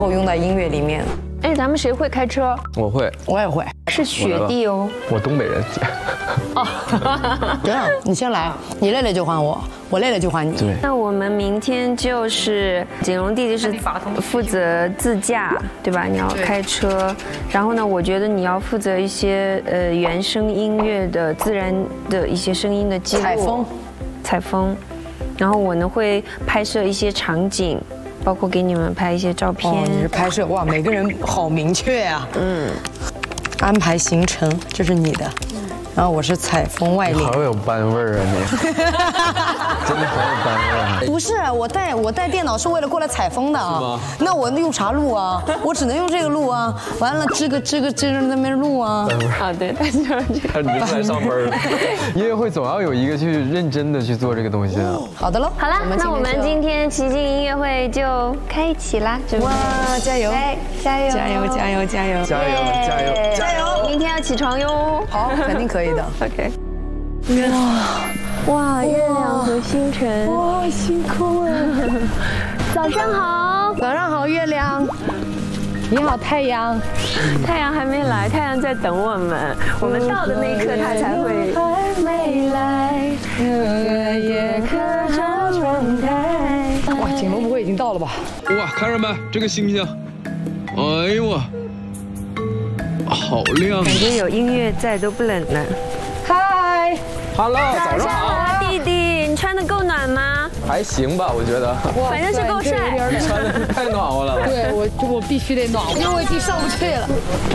后用在音乐里面。 哎，咱们谁会开车？ 我会， 我也会。 是雪地哦。 我东北人。 哦，这样，你先来，你累了就还我，我累了就还你。 对。 那我们明天就是景荣弟弟是负责自驾，对吧？你要开车，然后呢，我觉得你要负责一些原声音乐的自然的一些声音的记录，采风，然后我呢会拍摄一些场景。包括给你们拍一些照片。 哦，你是拍摄哇，每个人好明确呀。安排行程，这是你的。然后我是采风外领。 好有班味儿啊你！真的好有班味儿。 不是，我带电脑是为了过来采风的啊。那我用啥录啊？我只能用这个录啊。完了，这个那边录啊。 啊，对，他就是这个。 你是来上班的。音乐会总要有一个去认真的去做这个东西的。 好的喽。 好了，那我们今天奇境音乐会就开启啦！ 哇，加油！ 加油！ 加油！加油！加油！ 加油！加油！ 加油！ 明天要起床哟。 好，肯定可以的。 OK。哇，月亮和星辰。 哇，星空啊！ 早上好。 早上好，月亮。你好，太阳。 太阳还没来，太阳在等我们。我们到的那一刻，它才会。还没来，也可照窗台。 哇，景龙不会已经到了吧？ 哇，看着没，这个星星，哎呦我，好亮！ 感觉有音乐在都不冷了。 嗨 ，Hello， 早上好。 弟弟，你穿的够暖吗？ 还行吧，我觉得。 反正是够晒。 你穿的太暖和了。 对，我必须得暖和，因为我已经上不去了。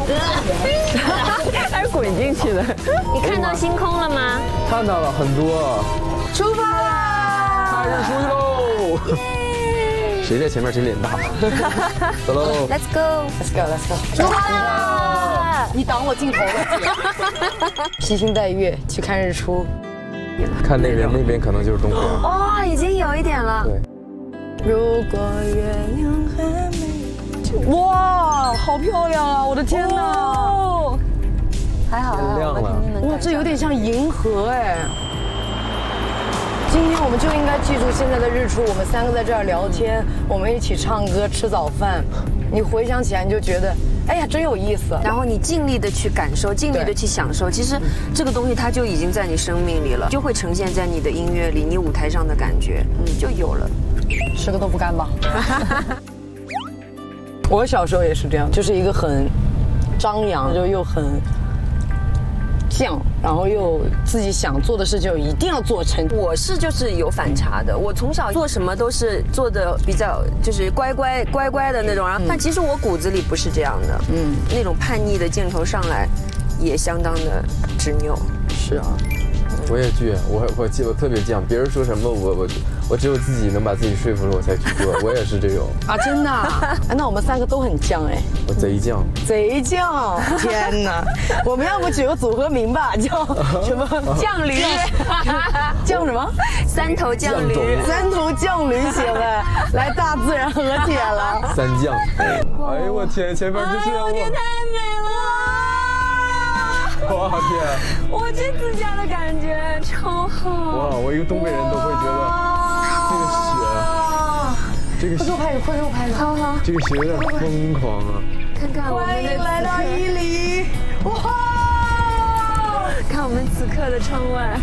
还滚进去了。你看到星空了吗？ 看到了很多。 出发啦！ 看日出喽！谁在前面谁脸大。走喽 ！Let's go！ 出发啦！你挡我镜头了。披星戴月去看日出。 看那边可能就是东边。 哦，已经有一点了。 对。 如果月亮还没……哇，好漂亮啊！我的天哪！ 还好， 天亮了。 哇，这有点像银河哎。今天我们就应该记住现在的日出，我们三个在这儿聊天，我们一起唱歌吃早饭。你回想起来，你就觉得，哎呀，真有意思。 然后你尽力的去感受，尽力的去享受。其实这个东西它就已经在你生命里了，就会呈现在你的音乐里，你舞台上的感觉，就有了。 吃个豆腐干吧。我小时候也是这样，就是一个很张扬，就又很犟，然后又自己想做的事就一定要做成。 我是就是有反差的，我从小做什么都是做的比较就是乖乖的那种，然后但其实我骨子里不是这样的，那种叛逆的劲头上来，也相当的执拗。 是啊。 我也倔，我特别犟，别人说什么我只有自己能把自己说服了我才去做，我也是这种啊，真的啊？那我们三个都很犟哎， 我贼犟， 贼犟！天哪，我们要不举个组合名吧，叫什么犟驴？犟什么？ 三头犟驴， 三头犟驴行了，来大自然和解了。 三犟，哎呦我天，前面就是我， 太美了！ 哇天！ 我这自驾的感觉超好。 哇，我一个东北人都会觉得这个雪， 快给我拍个， 好好， 这个雪有点疯狂啊！ 看看我们的， 欢迎来到伊犁，哇！ 看我们此刻的窗外，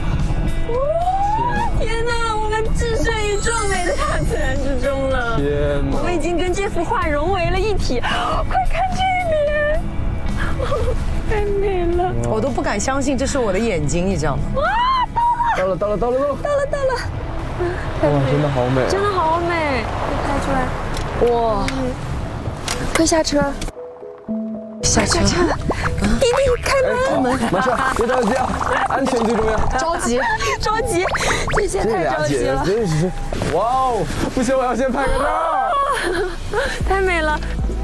天哪，我们置身于壮美的大自然之中了。 天哪， 我们已经跟这幅画融为了一体。快看这边！太美了， 我都不敢相信这是我的眼睛，你知道吗？ 哇， 到了！ 到了！ 哇，真的好美， 真的好美，快拍出来！哇，快下车！ 下车！ 弟弟，开门！ 没事，别着急啊，安全最重要。 着急， 这些太着急了。 真是，哇哦，不行，我要先拍个照。 太美了。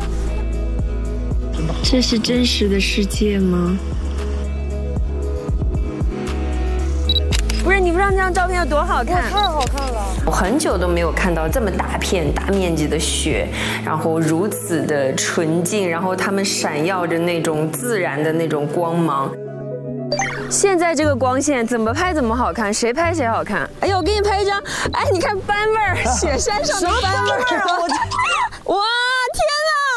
这是真实的世界吗？不是，你不知道那张照片有多好看？ 太好看了！ 我很久都没有看到这么大片、大面积的雪，然后如此的纯净，然后它们闪耀着那种自然的那种光芒。现在这个光线怎么拍怎么好看，谁拍谁好看。哎呦，我给你拍一张，哎，你看斑味儿，雪山上的斑味儿，哇！